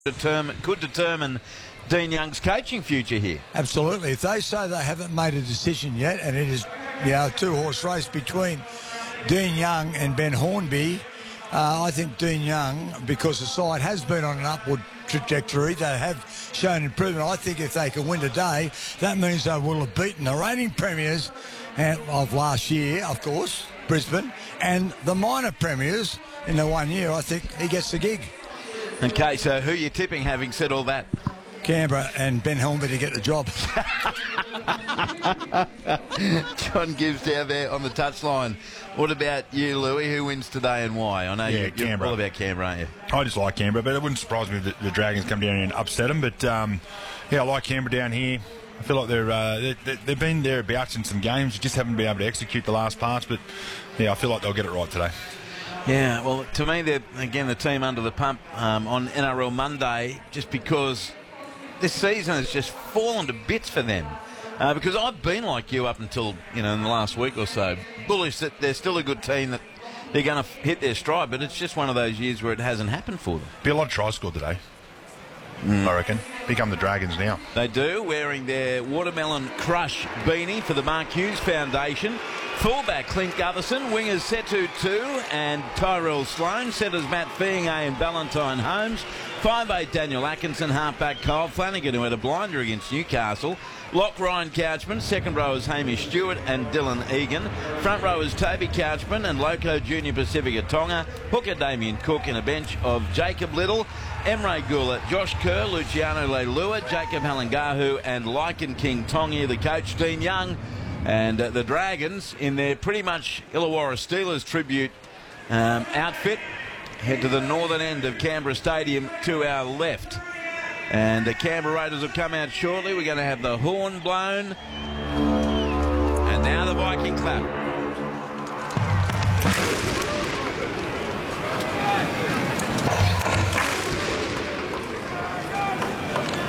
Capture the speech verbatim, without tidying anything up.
Determine, could determine Dean Young's coaching future here. Absolutely. If they say they haven't made a decision yet, and it is, you know, a two-horse race between Dean Young and Ben Hornby, uh, I think Dean Young, because the side has been on an upward trajectory, they have shown improvement. I think if they can win today, that means they will have beaten the reigning premiers of last year, of course, Brisbane, and the minor premiers in the one year. I think he gets the gig. Okay, so who are you tipping, having said all that? Canberra and Ben Hornby to get the job. John Gibbs down there on the touchline. What about you, Louis? Who wins today and why? I know yeah, you're, you're Canberra. all about Canberra, aren't you? I just like Canberra, but it wouldn't surprise me if the, the Dragons come down here and upset them. But, um, yeah, I like Canberra down here. I feel like they're, uh, they, they've been thereabouts in some games, just haven't been able to execute the last parts. But, yeah, I feel like they'll get it right today. Yeah, well, to me, they're, again, the team under the pump um, on N R L Monday, just because this season has just fallen to bits for them. Uh, because I've been like you up until, you know, in the last week or so, bullish that they're still a good team, that they're going to hit their stride, but it's just one of those years where it hasn't happened for them. Be a lot of tries scored today, mm. I reckon. Become the Dragons now. They do, wearing their Watermelon Crush beanie for the Mark Hughes Foundation. Fullback Clint Gutherson, wingers Setu Tu and Tyrell Sloan, centres Matt Feingay and Valentine Holmes, five eight Daniel Atkinson, halfback Kyle Flanagan, who had a blinder against Newcastle, lock Ryan Couchman, second rowers Hamish Stewart and Dylan Egan, front rowers Toby Couchman and Loco Junior Pacifica Tonga, hooker Damien Cook, and a bench of Jacob Little, Emre Gula, Josh Kerr, Luciano Leilua, Jacob Halangahu and Lycan King Tongi, the coach Dean Young. And uh, the Dragons, in their pretty much Illawarra Steelers tribute um, outfit, head to the northern end of Canberra Stadium to our left. And the Canberra Raiders will come out shortly. We're going to have the horn blown. And now the Viking clap.